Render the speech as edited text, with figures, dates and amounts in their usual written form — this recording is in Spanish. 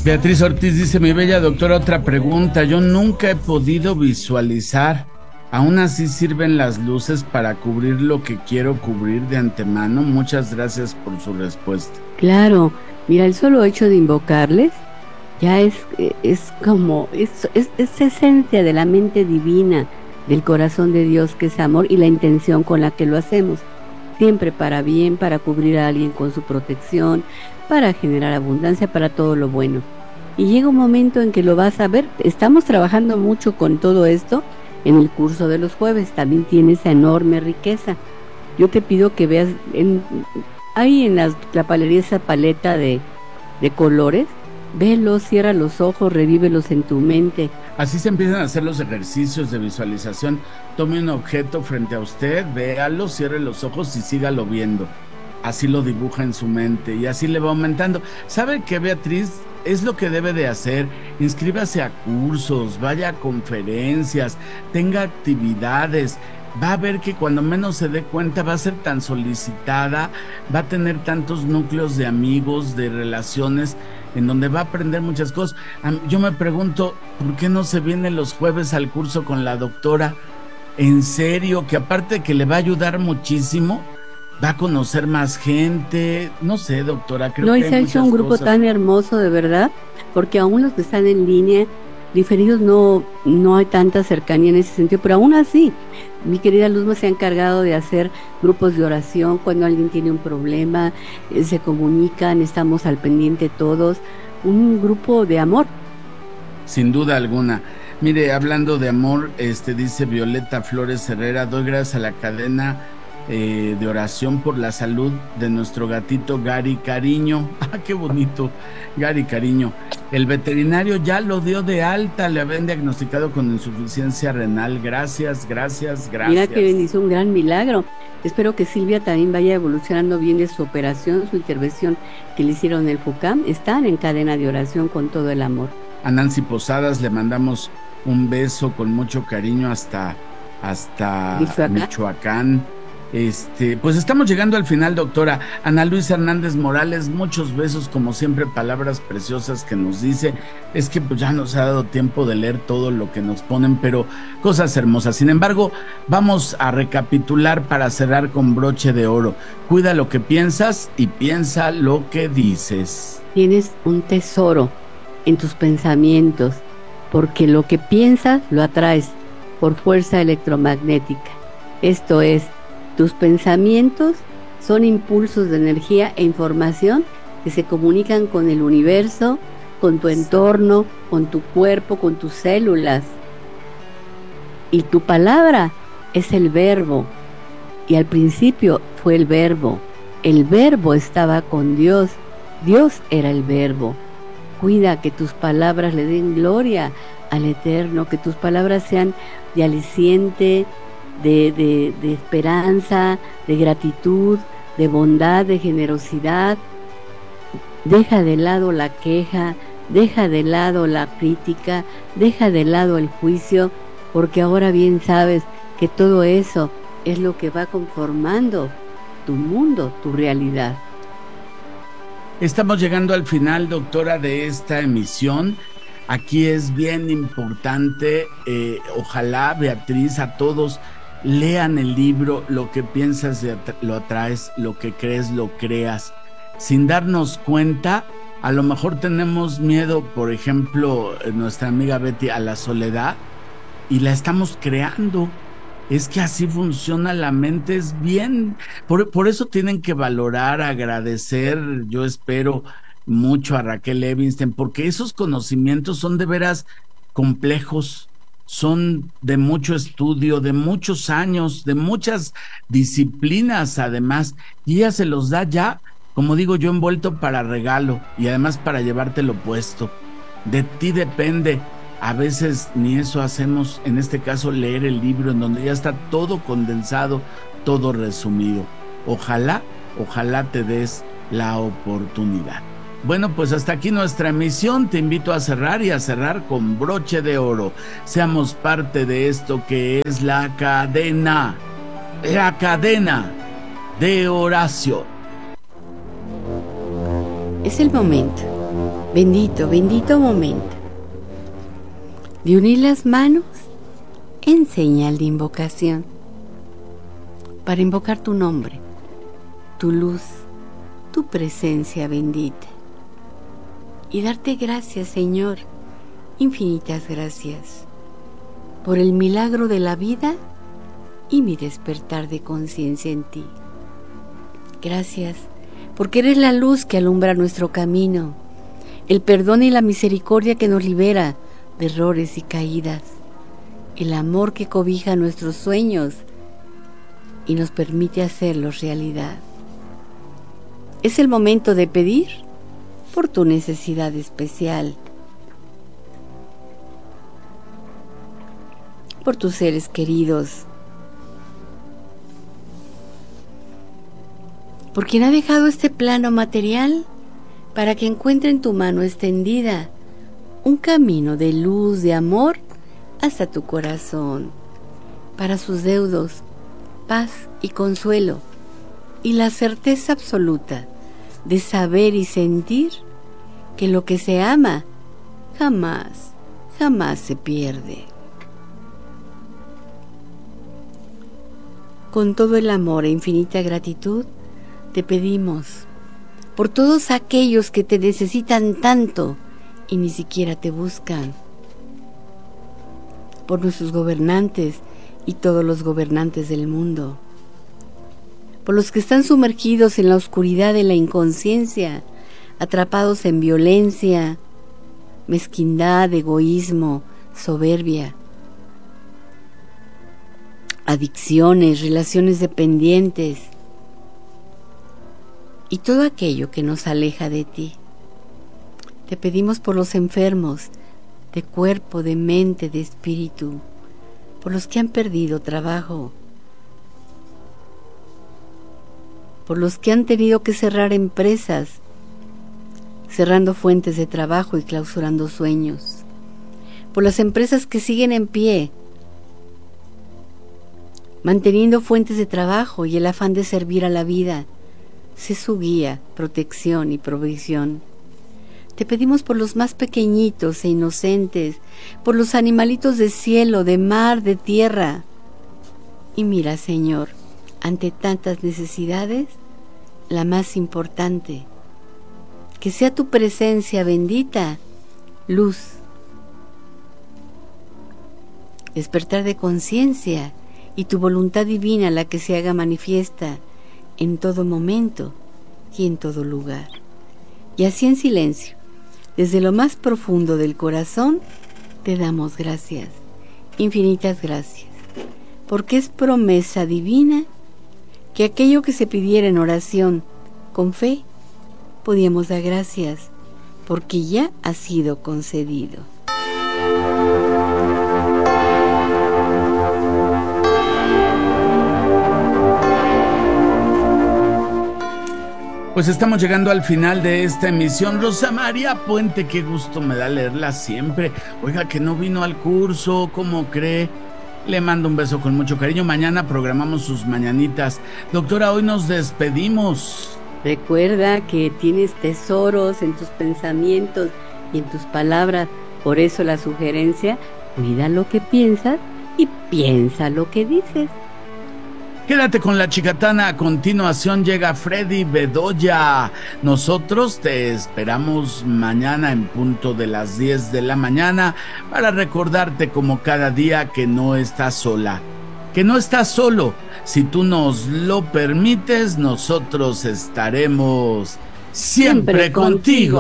Beatriz Ortiz dice, mi bella doctora, otra pregunta. Yo nunca he podido visualizar. ¿Aún así sirven las luces para cubrir lo que quiero cubrir de antemano? Muchas gracias por su respuesta. Claro, mira, el solo hecho de invocarles ya es como, es esencia de la mente divina, del corazón de Dios que es amor y la intención con la que lo hacemos. Siempre para bien, para cubrir a alguien con su protección, para generar abundancia, para todo lo bueno. Y llega un momento en que lo vas a ver. Estamos trabajando mucho con todo esto en el curso de los jueves. También tiene esa enorme riqueza. Yo te pido que veas, ahí en la palería esa paleta de colores, velos, cierra los ojos, revívelos en tu mente. Así se empiezan a hacer los ejercicios de visualización. Tome un objeto frente a usted, véalo, cierre los ojos y sígalo viendo. Así lo dibuja en su mente y así le va aumentando. ¿Sabe qué, Beatriz? Es lo que debe de hacer. Inscríbase a cursos, vaya a conferencias, tenga actividades. Va a ver que cuando menos se dé cuenta va a ser tan solicitada, va a tener tantos núcleos de amigos, de relaciones, en donde va a aprender muchas cosas. Yo me pregunto, ¿por qué no se viene los jueves al curso con la doctora? En serio, que aparte de que le va a ayudar muchísimo, va a conocer más gente. No sé, doctora, creo que No, y se ha hecho un grupo tan hermoso, de verdad, porque aún los que están en línea, diferidos, no hay tanta cercanía en ese sentido, pero aún así, mi querida Luzma se ha encargado de hacer grupos de oración cuando alguien tiene un problema, se comunican, estamos al pendiente todos, un grupo de amor. Sin duda alguna. Mire, hablando de amor, dice Violeta Flores Herrera, doy gracias a la cadena de oración por la salud de nuestro gatito Gary Cariño. ¡Ah, qué bonito! Gary Cariño. El veterinario ya lo dio de alta, le habían diagnosticado con insuficiencia renal. Gracias. Mira que hizo un gran milagro. Espero que Silvia también vaya evolucionando bien de su operación, su intervención que le hicieron en el FUCAM. Están en cadena de oración con todo el amor. A Nancy Posadas le mandamos un beso con mucho cariño hasta Michoacán. Pues estamos llegando al final, doctora. Ana Luisa Hernández Morales, muchos besos, como siempre, palabras preciosas que nos dice. Es que pues ya nos ha dado tiempo de leer todo lo que nos ponen, pero cosas hermosas. Sin embargo, vamos a recapitular para cerrar con broche de oro. Cuida lo que piensas y piensa lo que dices. Tienes un tesoro en tus pensamientos, porque lo que piensas lo atraes por fuerza electromagnética. Esto es, tus pensamientos son impulsos de energía e información que se comunican con el universo, con tu entorno, con tu cuerpo, con tus células. Y tu palabra es el verbo. Y al principio fue el verbo. El verbo estaba con Dios. Dios era el verbo. Cuida que tus palabras le den gloria al Eterno, que tus palabras sean de aliciente, de esperanza, de gratitud, de bondad, de generosidad. Deja de lado la queja, deja de lado la crítica, deja de lado el juicio, porque ahora bien sabes que todo eso es lo que va conformando tu mundo, tu realidad. Estamos llegando al final, doctora, de esta emisión. Aquí es bien importante, ojalá, Beatriz, a todos lean el libro, lo que piensas lo atraes, lo que crees lo creas. Sin darnos cuenta, a lo mejor tenemos miedo, por ejemplo, nuestra amiga Betty, a la soledad, y la estamos creando. Es que así funciona la mente, es bien. Por eso tienen que valorar, agradecer, yo espero mucho a Raquel Levinstein, porque esos conocimientos son de veras complejos, son de mucho estudio, de muchos años, de muchas disciplinas además, y ella se los da ya, como digo yo, envuelto para regalo y además para llevártelo puesto. De ti depende. A veces ni eso hacemos, en este caso leer el libro en donde ya está todo condensado, todo resumido. Ojalá te des la oportunidad. Bueno, pues hasta aquí nuestra emisión. Te invito a cerrar y a cerrar con broche de oro. Seamos parte de esto que es la cadena de oración. Es el momento Bendito, bendito momento de unir las manos en señal de invocación para invocar tu nombre, tu luz, tu presencia bendita y darte gracias, Señor, infinitas gracias por el milagro de la vida y mi despertar de conciencia en ti. Gracias porque eres la luz que alumbra nuestro camino, el perdón y la misericordia que nos libera de errores y caídas, el amor que cobija nuestros sueños y nos permite hacerlos realidad. Es el momento de pedir por tu necesidad especial, por tus seres queridos, por quien ha dejado este plano material para que encuentre en tu mano extendida un camino de luz, de amor hasta tu corazón, para sus deudos, paz y consuelo, y la certeza absoluta de saber y sentir que lo que se ama jamás, jamás se pierde. Con todo el amor e infinita gratitud, te pedimos por todos aquellos que te necesitan tanto y ni siquiera te buscan, por nuestros gobernantes y todos los gobernantes del mundo, por los que están sumergidos en la oscuridad de la inconsciencia, atrapados en violencia, mezquindad, egoísmo, soberbia, adicciones, relaciones dependientes y todo aquello que nos aleja de ti. Te pedimos por los enfermos de cuerpo, de mente, de espíritu, por los que han perdido trabajo, por los que han tenido que cerrar empresas, cerrando fuentes de trabajo y clausurando sueños, por las empresas que siguen en pie, manteniendo fuentes de trabajo y el afán de servir a la vida. Sé su guía, protección y provisión. Te pedimos por los más pequeñitos e inocentes, por los animalitos de cielo, de mar, de tierra. Y mira, Señor, ante tantas necesidades, la más importante, que sea tu presencia bendita, luz, despertar de conciencia y tu voluntad divina la que se haga manifiesta en todo momento y en todo lugar. Y así en silencio, desde lo más profundo del corazón, te damos gracias, infinitas gracias, porque es promesa divina que aquello que se pidiera en oración con fe, podíamos dar gracias, porque ya ha sido concedido. Pues estamos llegando al final de esta emisión. Rosa María Puente, qué gusto me da leerla siempre. Oiga, que no vino al curso, ¿cómo cree? Le mando un beso con mucho cariño. Mañana programamos sus mañanitas. Doctora, hoy nos despedimos. Recuerda que tienes tesoros en tus pensamientos y en tus palabras. Por eso la sugerencia, cuida lo que piensas y piensa lo que dices. Quédate con la Chicatana. A continuación llega Freddy Bedoya. Nosotros te esperamos mañana en punto de las 10 de la mañana para recordarte como cada día que no estás sola, que no estás solo. Si tú nos lo permites, nosotros estaremos siempre contigo.